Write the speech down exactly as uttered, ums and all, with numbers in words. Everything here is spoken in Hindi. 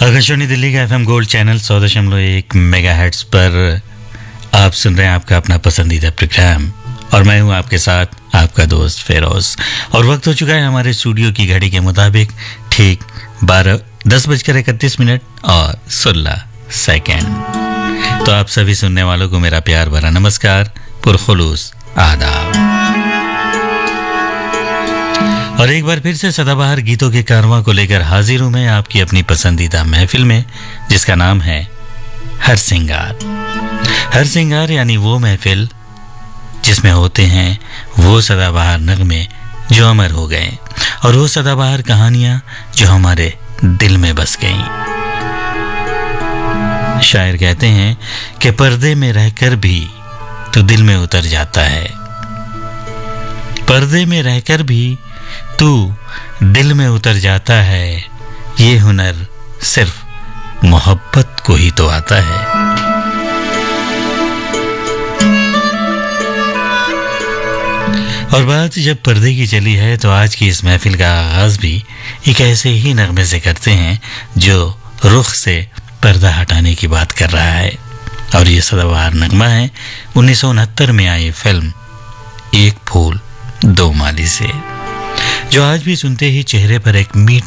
आकाशवाणी दिल्ली का एफएम गोल्ड चैनल सौ दशमलव एक मेगा हेर्ट्ज पर आप सुन रहे हैं आपका अपना पसंदीदा प्रोग्राम और मैं हूं आपके साथ आपका दोस्त फेरोज। और वक्त हो चुका है हमारे स्टूडियो की घड़ी के मुताबिक ठीक बारह दस बजकर इकतीस मिनट और सोलह सेकेंड। तो आप सभी सुनने वालों को मेरा प्यार भरा नमस्कार, पुरखुलूस आदाब। और एक बार फिर से सदाबहार गीतों के कारवां को लेकर हाजिर हूं मैं आपकी अपनी पसंदीदा महफिल में, जिसका नाम है हर सिंगार। हर सिंगार यानी वो महफिल जिसमें होते हैं वो सदाबहार नगमे जो अमर हो गए और वो सदाबहार कहानियां जो हमारे दिल में बस गईं। शायर कहते हैं कि पर्दे में रहकर भी तो दिल में उतर जाता है, पर्दे में रहकर भी तू दिल में उतर जाता है, ये हुनर सिर्फ मोहब्बत को ही तो आता है। और बात जब पर्दे की चली है तो आज की इस महफिल का आगाज भी एक ऐसे ही नगमे से करते हैं जो रुख से पर्दा हटाने की बात कर रहा है। और ये सदाबहार नगमा है उन्नीस सौ उनहत्तर में आई फिल्म एक फूल दो माली से, जो आज भी सुनते ही चेहरे पर एक मीठ